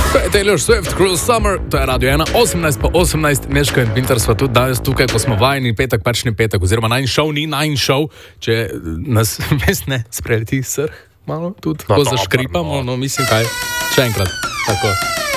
To je Taylor Swift, Cruel Summer, to je Radio 1, 18:18, Neško in Pinter sva tudi danes tukaj, ko smo vajeni petek, pač ni petek, oziroma Nine Show ni Nine Show, če nas ne spreleti srh, malo tudi, ko zaškripamo, no mislim kaj, še enkrat, tako.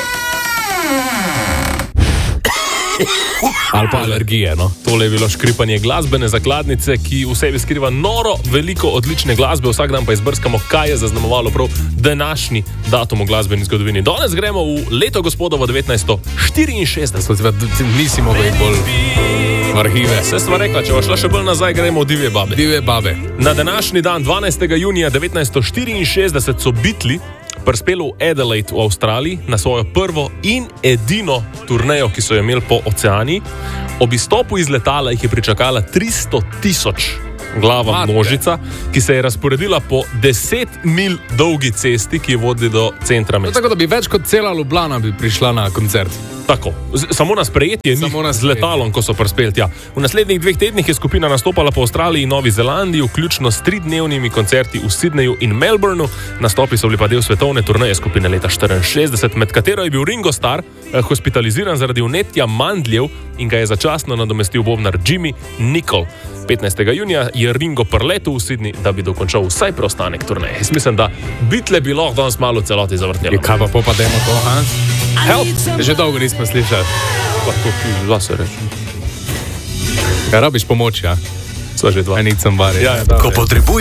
Ali pa alergije, no. Tole je bilo škripanje glasbene zakladnice, ki v sebi skriva noro veliko odlične glasbe, vsak dan pa izbrskamo, kaj je zaznamovalo prav današnji datum v glasbeni zgodovini. Danes gremo v leto gospodovo 1964. Nisi mogel iti bolj v arhive. Se sva rekla, če bo šla še bolj nazaj, gremo v Divje babe. Divje babe. Na današnji dan, 12. junija 1964, so Beatli prispeli v Adelaide v Avstraliji na svojo prvo in edino turnejo, ki so jo imeli po oceani. Ob izstopu iz letala jih je pričakala 300.000 glava množica, ki se je razporedila po 10 mil dolgi cesti, ki vodi do centra mesta. Tako da bi več kot cela Ljubljana bi prišla na koncert. Tako, samo na sprejetje, z letalom, ko so prispeli tja. V naslednjih 2 tednih je skupina nastopala po Avstraliji in Novi Zelandiji, vključno s 3-dnevnimi koncerti v Sydneyju in Melbourneu. Nastopi so bili pa del svetovne turneje skupine leta 1964, med katero je bil Ringo Starr hospitaliziran zaradi vnetja mandljev in ga je začasno nadomestil bobnar Jimmy Nicol. 15. junija je Ringo preletel v Sydney, da bi dokončal vsaj preostanek turneje. Jaz mislim, da Beatle bi lahko danes malo v celoti zavrtnilo. Kaj pa popademo to, ha? Help! Že dolgo nismo slišali. Lahko ti zase reči. Kaj rabiš pomoč, ja? Sva že dva. I need somebody. Ja, Ko potrebuješ